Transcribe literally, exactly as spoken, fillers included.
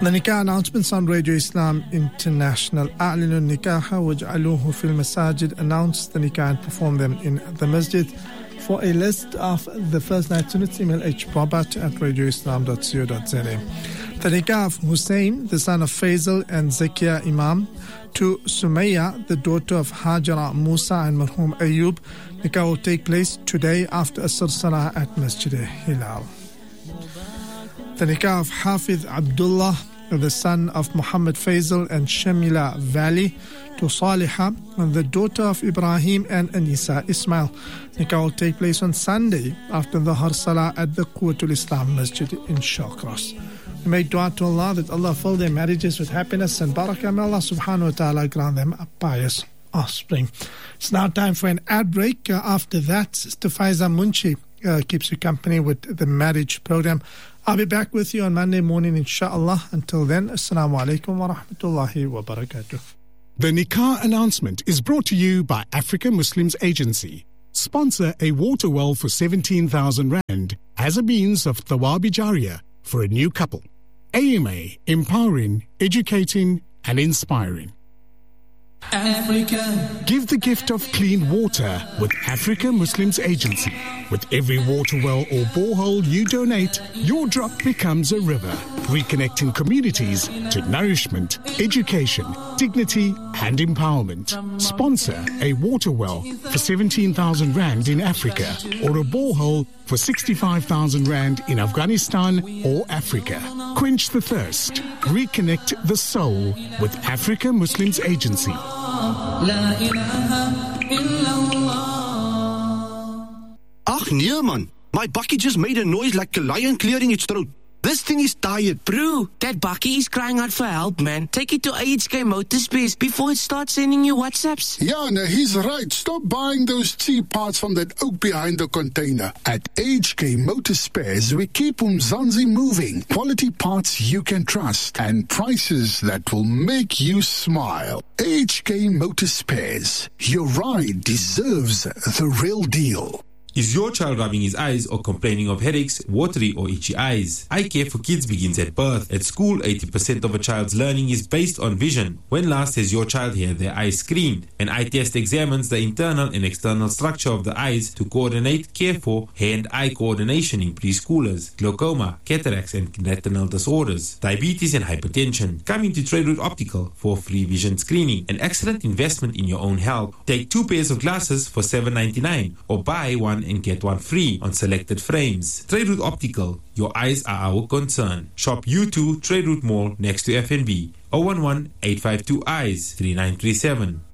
The Nikah announcements on Radio Islam International. أعلنوا النكاح واجعلوه في المساجد. Announce the nikah and perform them in the masjid. For a list of the first night units, email hprobat at radio islam dot co dot za. The nikah of Hussein, the son of Faisal and Zakia Imam, to Sumayya, the daughter of Hajara Musa and Marhum Ayub. Nikah will take place today after Asr Salah at Masjid Hilal. The nikah of Hafiz Abdullah, the son of Muhammad Faisal and Shamila Valley, to Saliha, the daughter of Ibrahim and Anisa Ismail. Nikah will take place on Sunday after the Har Salah at the Quwwatul Islam Masjid in Shawcross. We make dua to Allah that Allah fill their marriages with happiness and barakah. May Allah subhanahu wa ta'ala grant them a pious offspring. It's now time for an ad break. Uh, after that, Sister Faiza Munshi uh, keeps you company with the marriage program. I'll be back with you on Monday morning, inshallah. Until then, assalamu alaikum wa rahmatullahi wa barakatuh. The Nikah announcement is brought to you by Africa Muslims Agency. Sponsor a water well for seventeen thousand rand as a means of Thawabi Jariyah for a new couple. A M A, empowering, educating and inspiring. Africa. Give the gift of clean water with Africa Muslims Agency. With every water well or borehole you donate, your drop becomes a river, reconnecting communities to nourishment, education, dignity and empowerment. Sponsor a water well for seventeen thousand rand in Africa or a borehole for sixty-five thousand rand in Afghanistan or Africa. Quench the thirst. Reconnect the soul with Africa Muslims Agency. La ilaha illallah. Ach nee man, my bakkie just made a noise like a lion clearing its throat. This thing is tired. Bro, that bakkie is crying out for help, man. Take it to A H K Motorspares before it starts sending you WhatsApps. Yeah, no, he's right. Stop buying those cheap parts from that oak behind the container. At A H K Motorspares, we keep Umzansi moving. Quality parts you can trust and prices that will make you smile. A H K Motorspares. Your ride deserves the real deal. Is your child rubbing his eyes or complaining of headaches, watery or itchy eyes? Eye care for kids begins at birth. At school, eighty percent of a child's learning is based on vision. When last has your child had their eyes screened? An eye test examines the internal and external structure of the eyes to coordinate care for hand-eye coordination in preschoolers, glaucoma, cataracts and retinal disorders, diabetes and hypertension. Come into Trade Route Optical for free vision screening, an excellent investment in your own health. Take two pairs of glasses for seven ninety-nine or buy one and get one free on selected frames. Trade Route Optical, your eyes are our concern. Shop U two Trade Route Mall next to F N B. zero one one, eight five two, eyes, three nine three seven.